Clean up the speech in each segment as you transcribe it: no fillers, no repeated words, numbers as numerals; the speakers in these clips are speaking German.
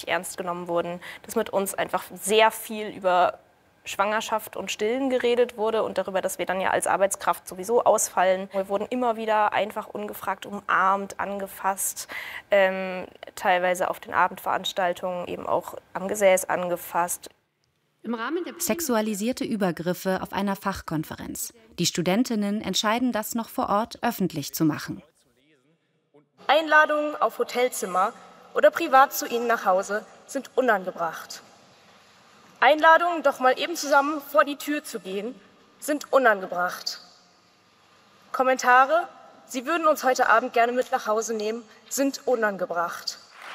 ernst genommen wurden, dass mit uns einfach sehr viel über Schwangerschaft und Stillen geredet wurde und darüber, dass wir dann ja als Arbeitskraft sowieso ausfallen. Wir wurden immer wieder einfach ungefragt umarmt, angefasst, teilweise auf den Abendveranstaltungen eben auch am Gesäß angefasst. Sexualisierte Übergriffe auf einer Fachkonferenz. Die Studentinnen entscheiden, das noch vor Ort öffentlich zu machen. Einladungen auf Hotelzimmer oder privat zu ihnen nach Hause sind unangebracht. Einladungen, doch mal eben zusammen vor die Tür zu gehen, sind unangebracht. Kommentare, Sie würden uns heute Abend gerne mit nach Hause nehmen, sind unangebracht.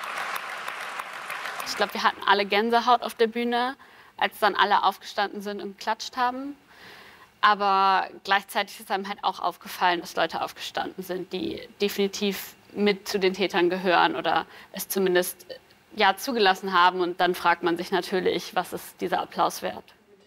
Ich glaube, wir hatten alle Gänsehaut auf der Bühne, als dann alle aufgestanden sind und geklatscht haben. Aber gleichzeitig ist einem halt auch aufgefallen, dass Leute aufgestanden sind, die definitiv mit zu den Tätern gehören oder es zumindest ja zugelassen haben. Und dann fragt man sich natürlich, was ist dieser Applaus wert?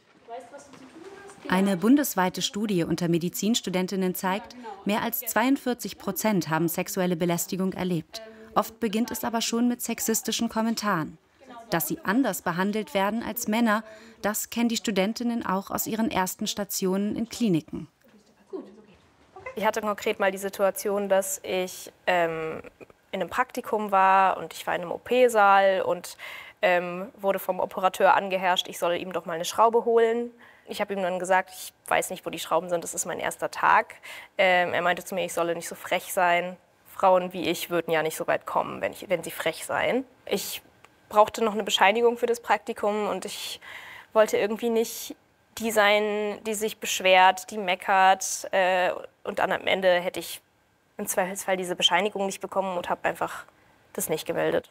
Eine bundesweite Studie unter Medizinstudentinnen zeigt, mehr als 42% haben sexuelle Belästigung erlebt. Oft beginnt es aber schon mit sexistischen Kommentaren. Dass sie anders behandelt werden als Männer, das kennen die Studentinnen auch aus ihren ersten Stationen in Kliniken. Ich hatte konkret mal die Situation, dass ich in einem Praktikum war und ich war in einem OP-Saal und wurde vom Operateur angeherrscht, ich solle ihm doch mal eine Schraube holen. Ich habe ihm dann gesagt, ich weiß nicht, wo die Schrauben sind, das ist mein erster Tag. Er meinte zu mir, ich solle nicht so frech sein. Frauen wie ich würden ja nicht so weit kommen, wenn sie frech seien. Ich brauchte noch eine Bescheinigung für das Praktikum und ich wollte irgendwie nicht die sein, die sich beschwert, die meckert. Und dann am Ende hätte ich im Zweifelsfall diese Bescheinigung nicht bekommen und habe einfach das nicht gemeldet.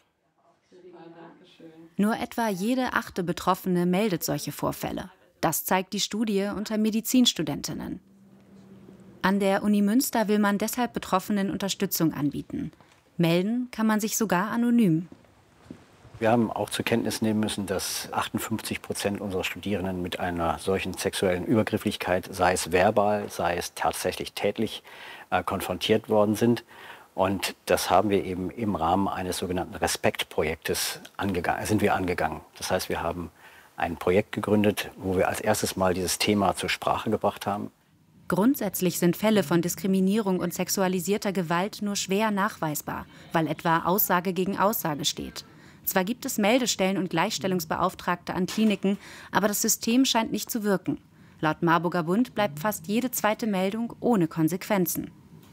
Nur etwa jede 8. Betroffene meldet solche Vorfälle. Das zeigt die Studie unter Medizinstudentinnen. An der Uni Münster will man deshalb Betroffenen Unterstützung anbieten. Melden kann man sich sogar anonym. Wir haben auch zur Kenntnis nehmen müssen, dass 58% unserer Studierenden mit einer solchen sexuellen Übergrifflichkeit, sei es verbal, sei es tatsächlich tätlich, konfrontiert worden sind. Und das haben wir eben im Rahmen eines sogenannten Respektprojektes angegangen. Das heißt, wir haben ein Projekt gegründet, wo wir als erstes mal dieses Thema zur Sprache gebracht haben. Grundsätzlich sind Fälle von Diskriminierung und sexualisierter Gewalt nur schwer nachweisbar, weil etwa Aussage gegen Aussage steht. Zwar gibt es Meldestellen und Gleichstellungsbeauftragte an Kliniken, aber das System scheint nicht zu wirken. Laut Marburger Bund bleibt fast jede zweite Meldung ohne Konsequenzen.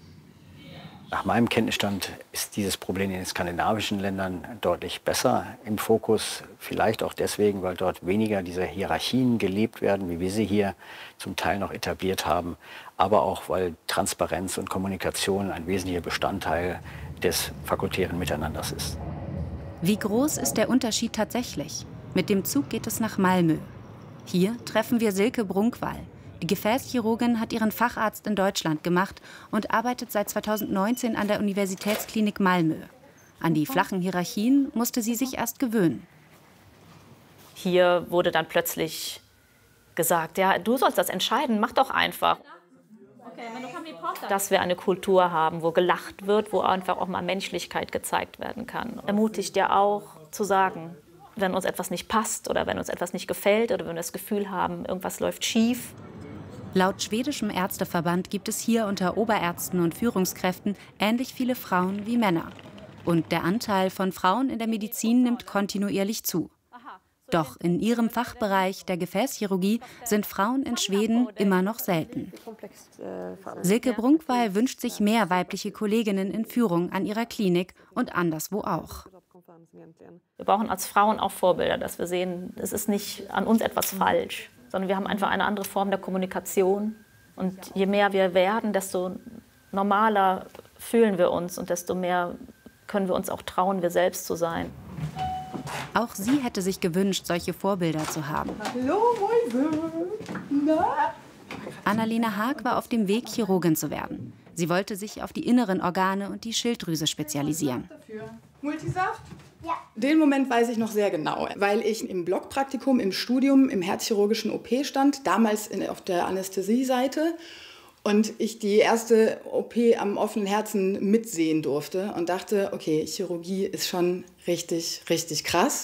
Nach meinem Kenntnisstand ist dieses Problem in den skandinavischen Ländern deutlich besser im Fokus. Vielleicht auch deswegen, weil dort weniger diese Hierarchien gelebt werden, wie wir sie hier zum Teil noch etabliert haben. Aber auch, weil Transparenz und Kommunikation ein wesentlicher Bestandteil des fakultären Miteinanders ist. Wie groß ist der Unterschied tatsächlich? Mit dem Zug geht es nach Malmö. Hier treffen wir Silke Brunkwall. Die Gefäßchirurgin hat ihren Facharzt in Deutschland gemacht und arbeitet seit 2019 an der Universitätsklinik Malmö. An die flachen Hierarchien musste sie sich erst gewöhnen. Hier wurde dann plötzlich gesagt, ja, du sollst das entscheiden, mach doch einfach. Dass wir eine Kultur haben, wo gelacht wird, wo einfach auch mal Menschlichkeit gezeigt werden kann. Ermutigt ja auch zu sagen, wenn uns etwas nicht passt oder wenn uns etwas nicht gefällt oder wenn wir das Gefühl haben, irgendwas läuft schief. Laut schwedischem Ärzteverband gibt es hier unter Oberärzten und Führungskräften ähnlich viele Frauen wie Männer. Und der Anteil von Frauen in der Medizin nimmt kontinuierlich zu. Doch in ihrem Fachbereich der Gefäßchirurgie sind Frauen in Schweden immer noch selten. Silke Brunkwall wünscht sich mehr weibliche Kolleginnen in Führung an ihrer Klinik und anderswo auch. Wir brauchen als Frauen auch Vorbilder, dass wir sehen, es ist nicht an uns etwas falsch, sondern wir haben einfach eine andere Form der Kommunikation. Und je mehr wir werden, desto normaler fühlen wir uns und desto mehr können wir uns auch trauen, wir selbst zu sein. Auch sie hätte sich gewünscht, solche Vorbilder zu haben. Hallo, Mäuse. Na? Annalena Haag war auf dem Weg, Chirurgin zu werden. Sie wollte sich auf die inneren Organe und die Schilddrüse spezialisieren. Multisaft? Ja. Den Moment weiß ich noch sehr genau, weil ich im Blockpraktikum, im Studium, im herzchirurgischen OP stand, damals auf der Anästhesieseite. Und ich die erste OP am offenen Herzen mitsehen durfte und dachte, okay, Chirurgie ist schon richtig, richtig krass.